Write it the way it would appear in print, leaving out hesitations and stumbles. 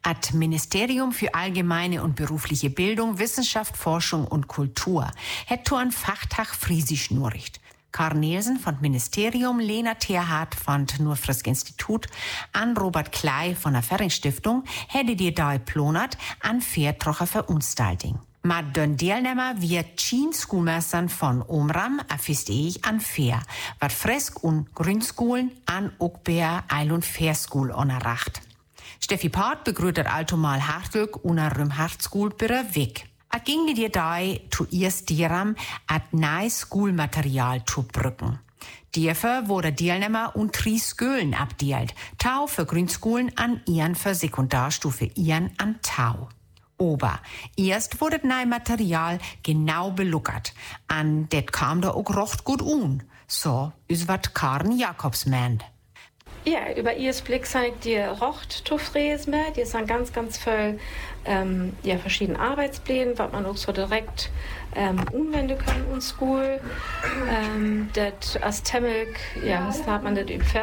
At Ministerium für allgemeine und berufliche Bildung, Wissenschaft, Forschung und Kultur het to ein Fachtag Friesisch Nuricht. Karl Nielsen von Ministerium, Lena Tierhardt von Nurfrisk Institut, an Robert Klei von der Ferring-Stiftung hätte die da plonert an Fairtrocher Verunstaltung. Maar den deelnemer wie 10 schoolmeesters von Omram affisteig an Fair, wat Fresk und Grundschulen an ook bij Eilund Fairschool onderracht. Steffi Part begrüßt altomal hartelijk una Rümhartschool per Weg. A ging die dai zu erst diram at nei Schulmaterial zu brücken. Dierfür wurde Deelnehmer und 3 Schulen abdeelt. Tau für Grundschulen an ihren für Sekundarstufe ihren an Tau. Aber erst wurde nei Material genau beluckert. An det kam da auch recht gut un. So is wat Karen Jakobs meint. Ja, über ihr Blick zeigt die Rocht zu fräsen. Die sind ganz, ganz viel verschiedene Arbeitspläne, was man auch so direkt umwenden kann in School. Das als Temmelk, ja, das hat man das